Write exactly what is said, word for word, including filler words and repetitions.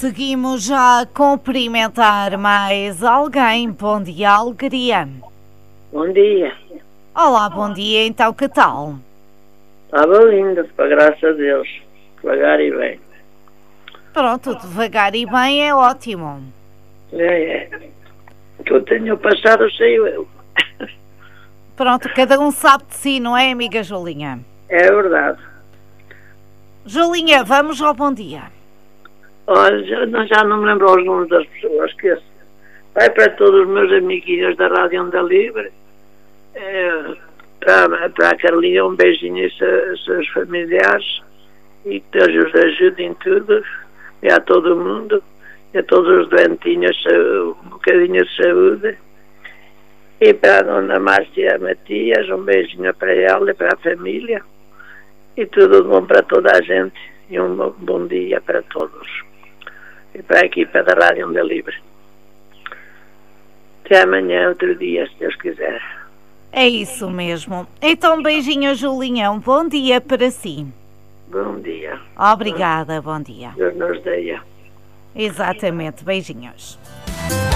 Seguimos já a cumprimentar mais alguém. Bom dia, Alegria. Bom dia. Olá, bom dia. Então, que tal? Estava lindo, para graças a Deus. Devagar e bem. Pronto, devagar e bem é ótimo. É, é. O que eu tenho passado sei eu. Pronto, cada um sabe de si, não é, amiga Julinha? É verdade. Julinha, vamos ao bom dia. Olha, já, já não me lembro os nomes das pessoas, que vai para todos os meus amiguinhos da Rádio Onda Livre, é, para, para a Carlinha um beijinho aos seus familiares e que Deus os ajude em tudo, e a todo mundo, e a todos os doentinhos um bocadinho de saúde, e para a Dona Márcia Matias um beijinho para ela e para a família, e tudo bom para toda a gente, e um bom dia para todos. E para a equipa da Rádio Onda Livre. Até amanhã, outro dia, se Deus quiser. É isso mesmo. Então, beijinho, Julinha. Um bom dia para si. Bom dia. Obrigada, bom dia. Deus nos dê. Exatamente, beijinhos.